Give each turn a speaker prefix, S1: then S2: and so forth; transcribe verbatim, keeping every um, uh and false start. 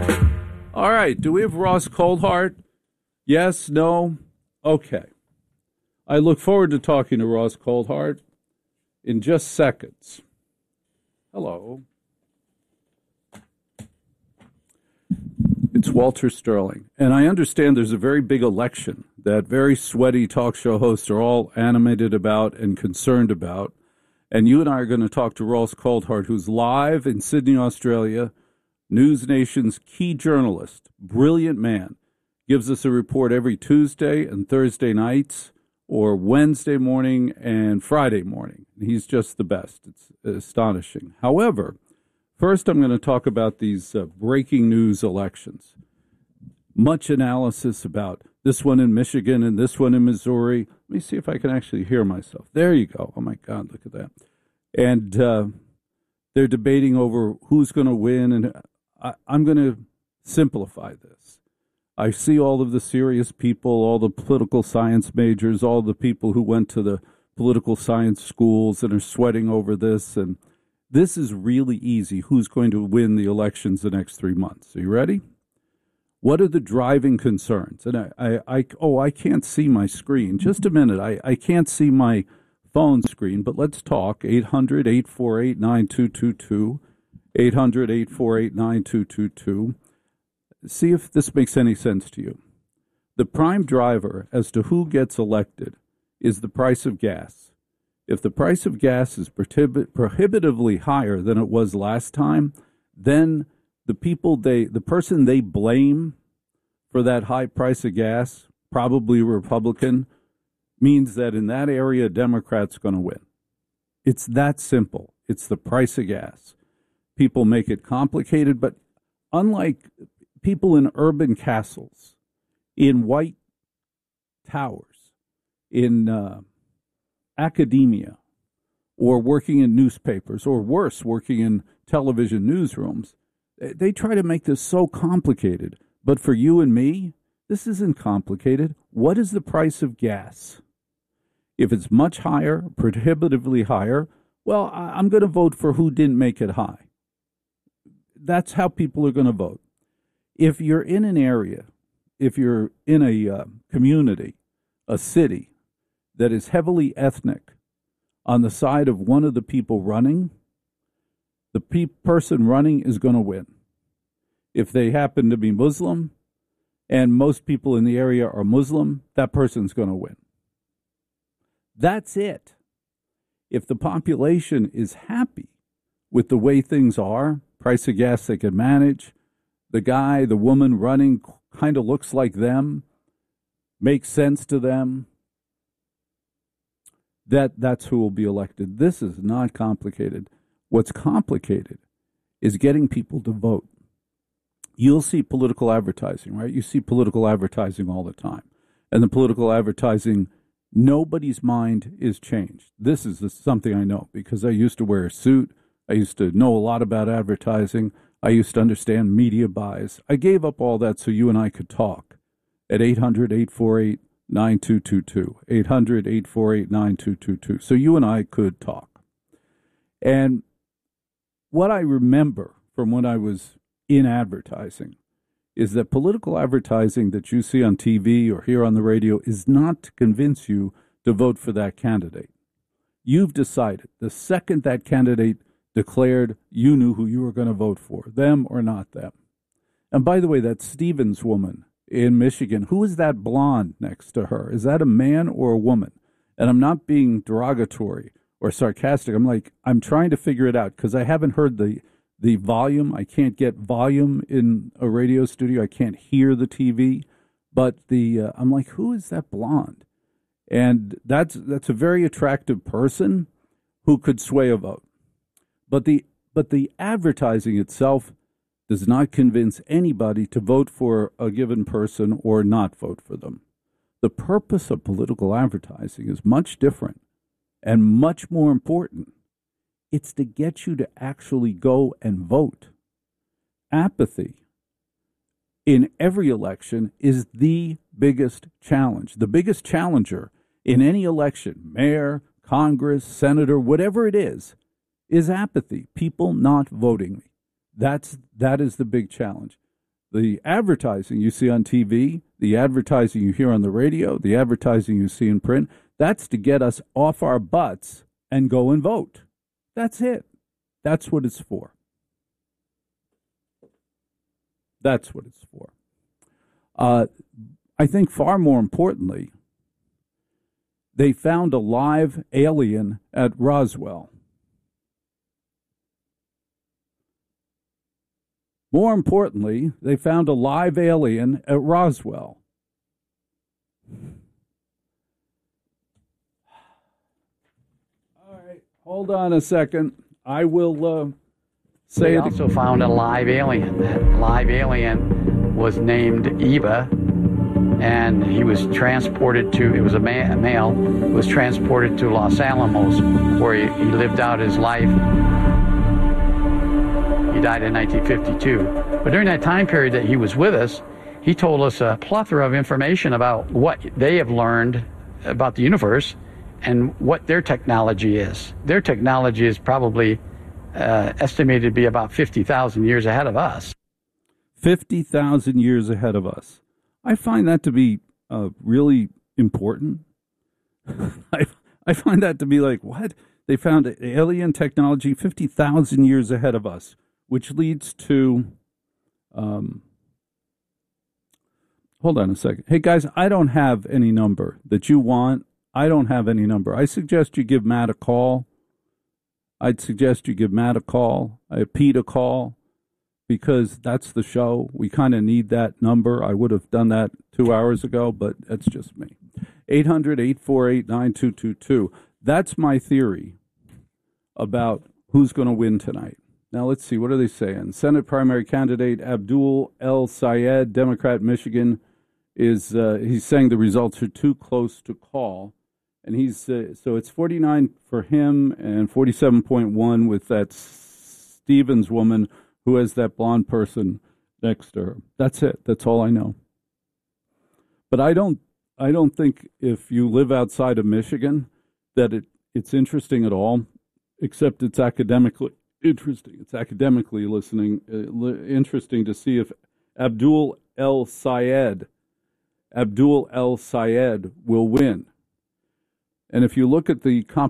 S1: All right. Do we have Ross Coldhart? Yes, no? Okay. I look forward to talking to Ross Coldhart in just seconds. Hello. It's Walter Sterling. And I understand there's a very big election that very sweaty talk show hosts are all animated about and concerned about. And you and I are going to talk to Ross Coldhart, who's live in Sydney, Australia, News Nation's key journalist, brilliant man, gives us a report every Tuesday and Thursday nights, or Wednesday morning and Friday morning. He's just the best. It's astonishing. However, first I'm going to talk about these uh, breaking news elections. Much analysis about this one in Michigan and this one in Missouri. Let me see if I can actually hear myself. There you go. Oh, my God, look at that. And uh, they're debating over who's going to win, and I, I'm going to simplify this. I see all of the serious people, all the political science majors, all the people who went to the political science schools and are sweating over this. And this is really easy. Who's going to win the elections the next three months? Are you ready? What are the driving concerns? And I, I, I oh, I can't see my screen. Just a minute. I, I can't see my phone screen, but let's talk. eight hundred, eight four eight, nine two two two. eight hundred, eight four eight, nine two two two. See if this makes any sense to you. The prime driver as to who gets elected is the price of gas. If the price of gas is prohibit- prohibitively higher than it was last time, then the people they, the person they blame for that high price of gas, probably Republican, means that in that area, a Democrat's going to win. It's that simple. It's the price of gas. People make it complicated, but unlike people in urban castles, in white towers, in uh, academia, or working in newspapers, or worse, working in television newsrooms, they try to make this so complicated. But for you and me, this isn't complicated. What is the price of gas? If it's much higher, prohibitively higher, well, I'm going to vote for who didn't make it high. That's how people are going to vote. If you're in an area, if you're in a uh, community, a city that is heavily ethnic on the side of one of the people running, the pe- person running is going to win. If they happen to be Muslim, and most people in the area are Muslim, that person's going to win. That's it. If the population is happy with the way things are, price of gas they can manage, the guy, the woman running kind of looks like them, makes sense to them, that that's who will be elected. This is not complicated. What's complicated is getting people to vote. You'll see political advertising, right? You see political advertising all the time. And the political advertising, nobody's mind is changed. This is something I know because I used to wear a suit. I used to know a lot about advertising. I used to understand media buys. I gave up all that so you and I could talk at eight hundred, eight four eight, nine two two two. eight hundred, eight four eight, nine two two two. So you and I could talk. And what I remember from when I was in advertising is that political advertising that you see on T V or hear on the radio is not to convince you to vote for that candidate. You've decided the second that candidate declared, you knew who you were going to vote for, them or not them. And by the way, that Stevens woman in Michigan, who is that blonde next to her? Is that a man or a woman? And I'm not being derogatory or sarcastic. I'm like, I'm trying to figure it out because I haven't heard the the volume. I can't get volume in a radio studio. I can't hear the T V. But the uh, I'm like, who is that blonde? And that's that's a very attractive person who could sway a vote. But the but the advertising itself does not convince anybody to vote for a given person or not vote for them. The purpose of political advertising is much different and much more important. It's to get you to actually go and vote. Apathy in every election is the biggest challenge. The biggest challenger in any election, mayor, Congress, senator, whatever it is, is apathy, people not voting. That's that is the big challenge. The advertising you see on T V, the advertising you hear on the radio, the advertising you see in print, that's to get us off our butts and go and vote. That's it. That's what it's for. That's what it's for. Uh, I think far more importantly, they found a live alien at Roswell. More importantly, they found a live alien at Roswell. All right, hold on a second. I will uh, say
S2: they
S1: it.
S2: also found a live alien. That live alien was named Eva, and he was transported to, it was a, ma- a male, was transported to Los Alamos, where he, he lived out his life. He died in nineteen fifty-two. But during that time period that he was with us, he told us a plethora of information about what they have learned about the universe and what their technology is. Their technology is probably uh, estimated to be about fifty thousand years ahead of us.
S1: fifty thousand years ahead of us. I find that to be uh, really important. I, I find that to be like, what? They found alien technology fifty thousand years ahead of us, which leads to, um, hold on a second. Hey, guys, I don't have any number that you want. I don't have any number. I suggest you give Matt a call. I'd suggest you give Matt a call, uh, Pete a call, because that's the show. We kind of need that number. I would have done that two hours ago, but that's just me. eight hundred, eight four eight, nine two two two. That's my theory about who's going to win tonight. Now, let's see. What are they saying? Senate primary candidate Abdul El Sayed, Democrat, Michigan, is uh, he's saying the results are too close to call. And he's uh, so it's forty-nine for him and forty-seven point one with that Stevens woman who has that blonde person next to her. That's it. That's all I know. But I don't I don't think if you live outside of Michigan that it, it's interesting at all, except it's academically interesting. It's academically listening uh, li- interesting to see if Abdul El Sayed, Abdul El Sayed will win. And if you look at the comp